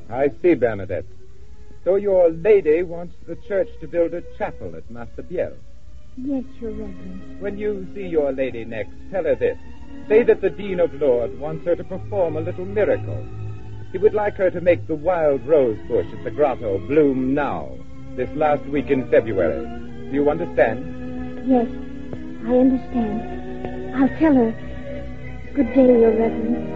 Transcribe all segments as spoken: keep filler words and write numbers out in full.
I see, Bernadette. So your lady wants the church to build a chapel at Massabielle. Yes, Your Reverence. When you see your lady next, tell her this. Say that the Dean of Lourdes wants her to perform a little miracle. He would like her to make the wild rose bush at the grotto bloom now, this last week in February. Do you understand? Yes, I understand. I'll tell her. Good day, Your Reverence.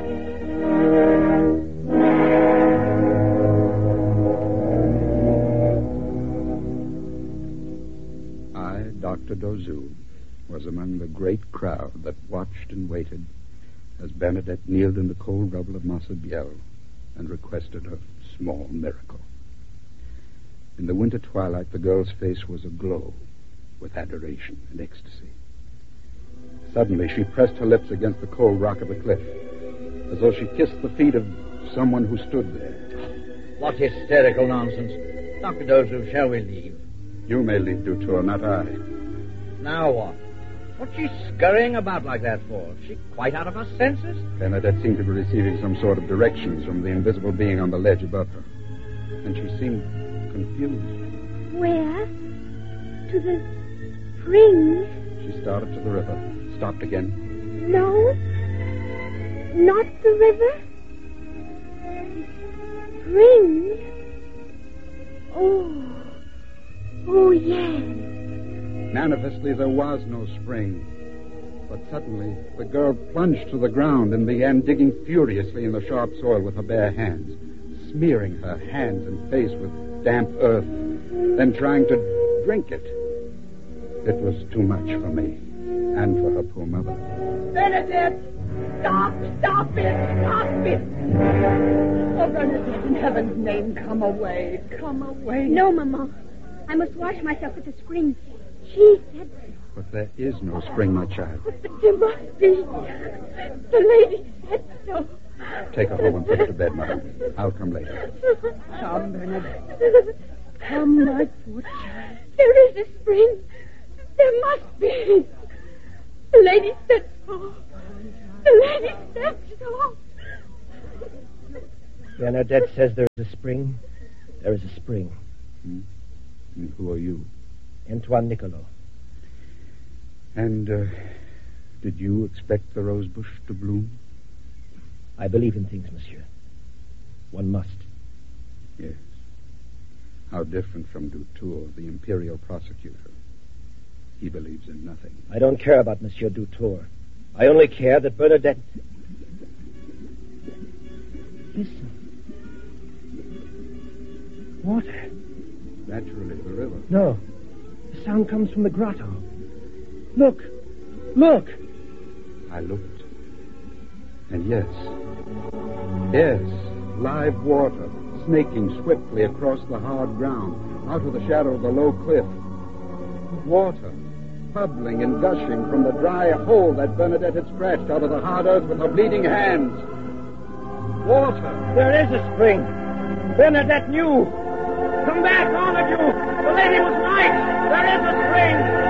I, Doctor Dozou, was among the great crowd that watched and waited as Bernadette kneeled in the cold rubble of Massabielle and requested a small miracle. In the winter twilight, the girl's face was aglow with adoration and ecstasy. Suddenly, she pressed her lips against the cold rock of the cliff, as though she kissed the feet of someone who stood there. What hysterical nonsense. Doctor Dozou, shall we leave? You may leave, Dutour, not I. Now what? What's she scurrying about like that for? Is she quite out of her senses? Bernadette seemed to be receiving some sort of directions from the invisible being on the ledge above her. And she seemed confused. Where? To the spring? She started to the river, stopped again. No. Not the river. Spring. Oh. Oh, yes. Manifestly, there was no spring. But suddenly, the girl plunged to the ground and began digging furiously in the sharp soil with her bare hands, smearing her hands and face with damp earth, then trying to drink it. It was too much for me, and for her poor mother. Bernadette! Stop! Stop it! Stop it! Oh, Bernadette, in heaven's name, come away. Come away. No, Mama. I must wash myself at the spring. She said so. But there is no spring, my child. But there must be. The lady said so. Take her home and put her to bed, Mother. I'll come later. Come, Bernadette. Come, my poor child. There is a spring. There must be. The lady said so. The lady said so. Bernadette says there is a spring. There is a spring. Hmm? And who are you? Antoine Nicolot. And uh, did you expect the rose bush to bloom? I believe in things, monsieur. One must. Yes. How different from Dutour, the imperial prosecutor. He believes in nothing. I don't care about Monsieur Dutour. I only care that Bernadette... Listen. Water. Naturally, the river. No. The sound comes from the grotto. Look. Look. I looked. And yes. Yes. Live water, snaking swiftly across the hard ground, out of the shadow of the low cliff. Water, bubbling and gushing from the dry hole that Bernadette had scratched out of the hard earth with her bleeding hands. Water. There is a spring. Bernadette knew. Come back, all of you. The lady was right. There is a spring.